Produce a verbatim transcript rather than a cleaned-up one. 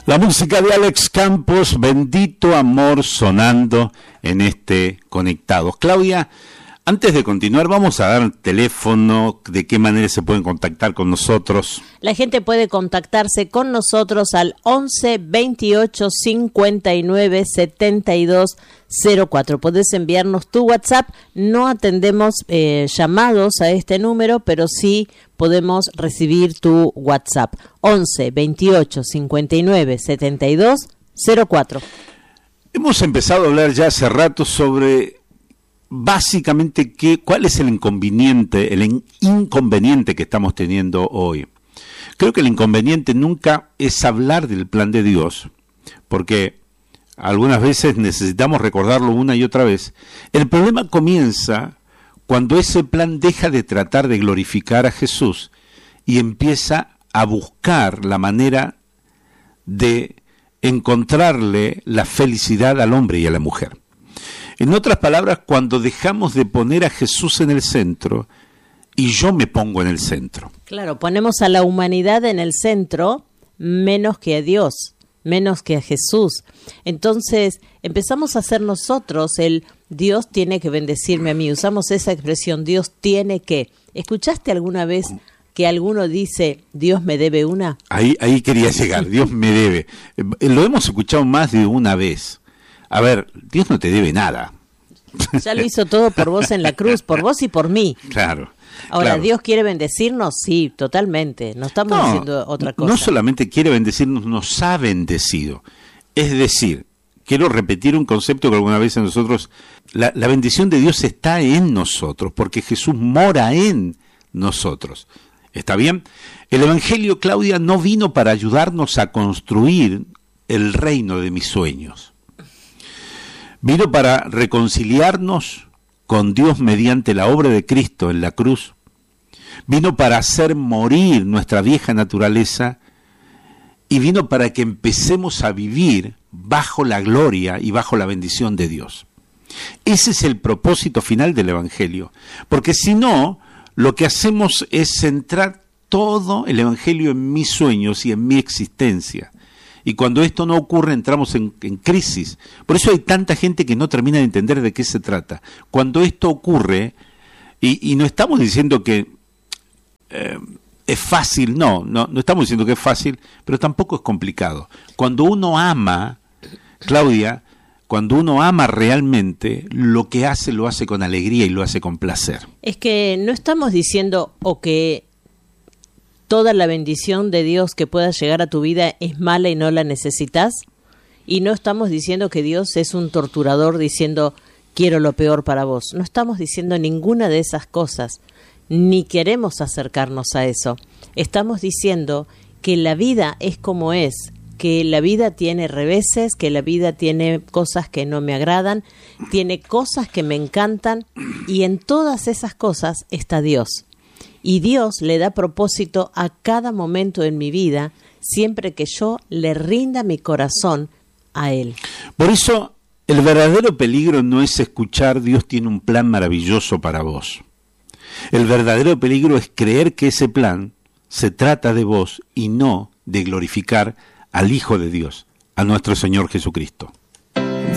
La música de Alex Campos, Bendito Amor, sonando en este Conectados. Claudia, antes de continuar, vamos a dar teléfono, de qué manera se pueden contactar con nosotros. La gente puede contactarse con nosotros al once, veintiocho, cincuenta y nueve, setenta y dos cero cuatro. Podés enviarnos tu WhatsApp. No atendemos eh, llamados a este número, pero sí podemos recibir tu WhatsApp. once, veintiocho, cincuenta y nueve, setenta y dos cero cuatro. Hemos empezado a hablar ya hace rato sobre básicamente qué, cuál es el inconveniente, el in- inconveniente que estamos teniendo hoy. Creo que el inconveniente nunca es hablar del plan de Dios, porque algunas veces necesitamos recordarlo una y otra vez. El problema comienza cuando ese plan deja de tratar de glorificar a Jesús y empieza a buscar la manera de encontrarle la felicidad al hombre y a la mujer. En otras palabras, cuando dejamos de poner a Jesús en el centro y yo me pongo en el centro. Claro, ponemos a la humanidad en el centro menos que a Dios, menos que a Jesús. Entonces empezamos a hacer nosotros el Dios tiene que bendecirme a mí. Usamos esa expresión, Dios tiene que. ¿Escuchaste alguna vez que alguno dice, Dios me debe una? Ahí, ahí quería llegar, Dios me debe. Eh, Lo hemos escuchado más de una vez. A ver, Dios no te debe nada. Ya lo hizo todo por vos en la cruz, por vos y por mí. Claro. Ahora, claro. ¿Dios quiere bendecirnos? Sí, totalmente. No estamos No, diciendo otra cosa. No solamente quiere bendecirnos, nos ha bendecido. Es decir, quiero repetir un concepto que alguna vez en nosotros, la, la bendición de Dios está en nosotros, porque Jesús mora en nosotros. ¿Está bien? El Evangelio, Claudia, no vino para ayudarnos a construir el reino de mis sueños. Vino para reconciliarnos con Dios mediante la obra de Cristo en la cruz. Vino para hacer morir nuestra vieja naturaleza y vino para que empecemos a vivir bajo la gloria y bajo la bendición de Dios. Ese es el propósito final del Evangelio, porque si no, lo que hacemos es centrar todo el Evangelio en mis sueños y en mi existencia. Y cuando esto no ocurre, entramos en, en crisis. Por eso hay tanta gente que no termina de entender de qué se trata. Cuando esto ocurre, y, y no estamos diciendo que eh, es fácil, no, no, no estamos diciendo que es fácil, pero tampoco es complicado. Cuando uno ama, Claudia, cuando uno ama realmente, lo que hace lo hace con alegría y lo hace con placer. Es que no estamos diciendo o que toda la bendición de Dios que pueda llegar a tu vida es mala y no la necesitas. Y no estamos diciendo que Dios es un torturador diciendo quiero lo peor para vos. No estamos diciendo ninguna de esas cosas, ni queremos acercarnos a eso. Estamos diciendo que la vida es como es, que la vida tiene reveses, que la vida tiene cosas que no me agradan, tiene cosas que me encantan, y en todas esas cosas está Dios. Y Dios le da propósito a cada momento en mi vida, siempre que yo le rinda mi corazón a Él. Por eso, el verdadero peligro no es escuchar Dios tiene un plan maravilloso para vos. El verdadero peligro es creer que ese plan se trata de vos y no de glorificar al Hijo de Dios, a nuestro Señor Jesucristo.